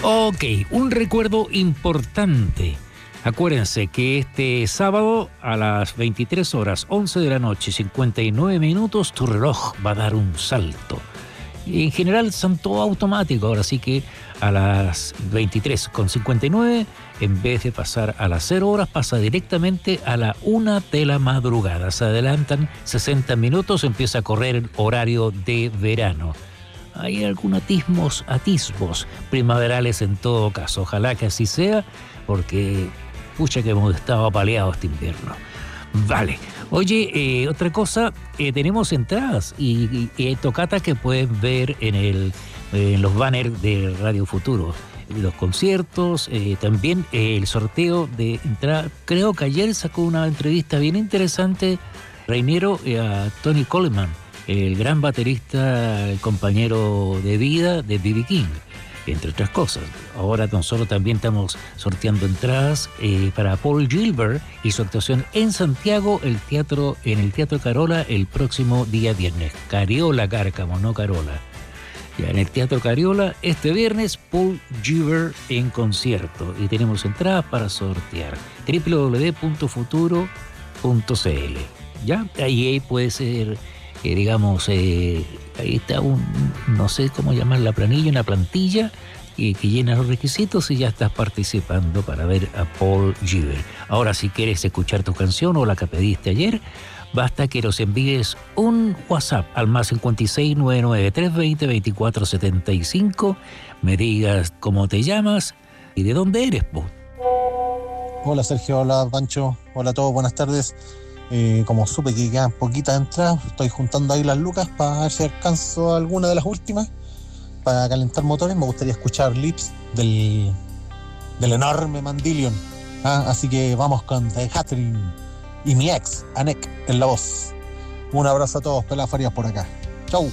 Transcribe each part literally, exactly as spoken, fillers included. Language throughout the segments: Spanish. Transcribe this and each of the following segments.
Ok, un recuerdo importante. Acuérdense que este sábado a las veintitrés horas, once de la noche, cincuenta y nueve minutos, tu reloj va a dar un salto. En general son todo automático, ahora sí que a las veintitrés con cincuenta y nueve, en vez de pasar a las cero horas, pasa directamente a la una de la madrugada. Se adelantan sesenta minutos, empieza a correr el horario de verano. Hay algunos atismos, atismos primaverales en todo caso. Ojalá que así sea, porque pucha que hemos estado apaleados este invierno. Vale. Oye, eh, otra cosa, eh, tenemos entradas y, y, y tocatas que pueden ver en, el, eh, en los banners de Radio Futuro. Los conciertos, eh, también eh, el sorteo de entrada. Creo que ayer sacó una entrevista bien interesante, Reinero, eh, a Tony Coleman, el gran baterista, el compañero de vida de B B King, entre otras cosas. Ahora nosotros también estamos sorteando entradas eh, para Paul Gilbert y su actuación en Santiago, el teatro, en el Teatro Carola, el próximo día viernes. Cariola, Cárcamo, no Carola. Ya en el Teatro Cariola, este viernes, Paul Gilbert en concierto. Y tenemos entradas para sortear. doble u doble u doble u punto futuro punto c l. ¿Ya? Ahí puede ser... Eh, digamos, eh, ahí está un, no sé cómo llamar la planilla, una plantilla eh, que llena los requisitos y ya estás participando para ver a Paul Gilbert. Ahora, si quieres escuchar tu canción o la que pediste ayer, basta que nos envíes un WhatsApp al más cinco seis nueve nueve tres dos cero dos cuatro siete cinco, me digas cómo te llamas y de dónde eres, po. Hola Sergio, hola Pancho, hola a todos, buenas tardes. Eh, como supe que quedan poquitas entradas, estoy juntando ahí las lucas para ver si alcanzo alguna de las últimas para calentar motores. Me gustaría escuchar Lips del, del enorme Mandillion. Ah, así que vamos con The Catherine y mi ex, Anek, en la voz. Un abrazo a todos, Pelá Farías por acá. Chau.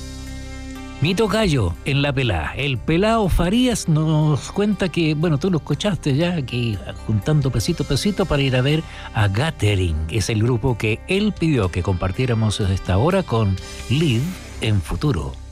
Mi tocayo en la pelá. El pelao Farías nos cuenta que, bueno, tú lo escuchaste ya, aquí juntando pesito a pesito para ir a ver a Gathering. Es el grupo que él pidió que compartiéramos esta hora con Live en Futuro.